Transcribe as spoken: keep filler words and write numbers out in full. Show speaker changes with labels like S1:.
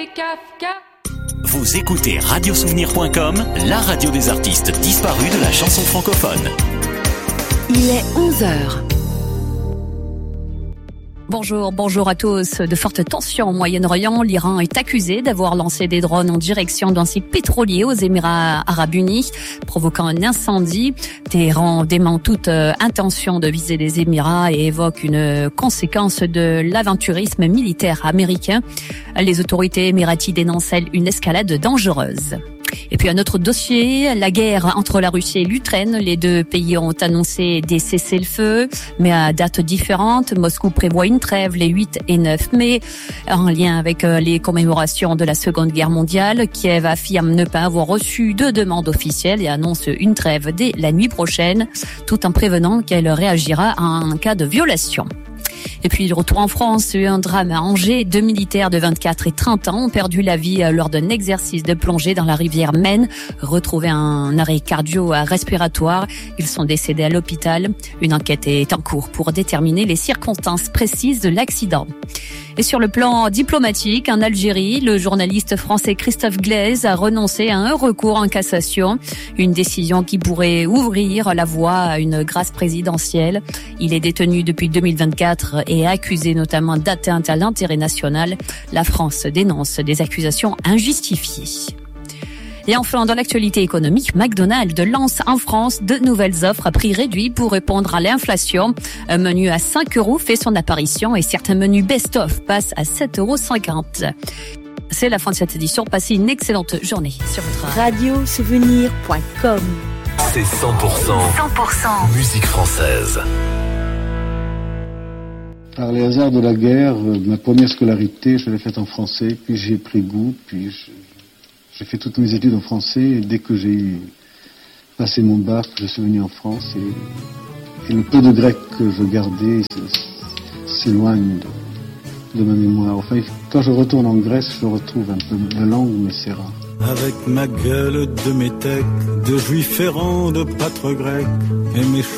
S1: et Kafka.
S2: Vous écoutez radiosouvenir point com, la radio des artistes disparus de la chanson francophone.
S3: Il est onze heures.
S4: Bonjour, bonjour à tous. De fortes tensions au Moyen-Orient. L'Iran est accusé d'avoir lancé des drones en direction d'un site pétrolier aux Émirats Arabes Unis, provoquant un incendie. Téhéran dément toute euh, intention de viser les Émirats et évoque une conséquence de l'aventurisme militaire américain. Les autorités émiraties dénoncent, elles, une escalade dangereuse. Et puis un autre dossier, la guerre entre la Russie et l'Ukraine. Les deux pays ont annoncé des cessez-le-feu, mais à dates différentes. Moscou prévoit une trêve les huit et neuf mai, en lien avec les commémorations de la Seconde Guerre mondiale. Kiev affirme ne pas avoir reçu de demande officielle et annonce une trêve dès la nuit prochaine, tout en prévenant qu'elle réagira en cas de violation. Et puis, retour en France, un drame à Angers. Deux militaires de vingt-quatre et trente ans ont perdu la vie lors d'un exercice de plongée dans la rivière Maine. Retrouvés un arrêt cardio-respiratoire, ils sont décédés à l'hôpital. Une enquête est en cours pour déterminer les circonstances précises de l'accident. Et sur le plan diplomatique, en Algérie, le journaliste français Christophe Glaise a renoncé à un recours en cassation. Une décision qui pourrait ouvrir la voie à une grâce présidentielle. Il est détenu depuis deux mille vingt-quatre et accusé notamment d'atteinte à l'intérêt national. La France dénonce des accusations injustifiées. Et enfin, dans l'actualité économique, McDonald's lance en France de nouvelles offres à prix réduit pour répondre à l'inflation. Un menu à cinq euros fait son apparition et certains menus best-of passent à sept euros cinquante. C'est la fin de cette édition. Passez une excellente journée sur votre
S3: radio souvenir point com.
S2: C'est cent pour cent,
S3: cent pour cent
S2: musique française.
S5: Par les hasards de la guerre, ma première scolarité, je l'ai faite en français, puis j'ai pris goût, puis je... J'ai fait toutes mes études en français et dès que j'ai passé mon bac, je suis venu en France et, et le peu de grec que je gardais s'éloigne de, de ma mémoire. Enfin, quand je retourne en Grèce, je retrouve un peu la langue, mais c'est rare.
S6: Avec ma gueule de métèque, de juif errant, de pâtre grec et mes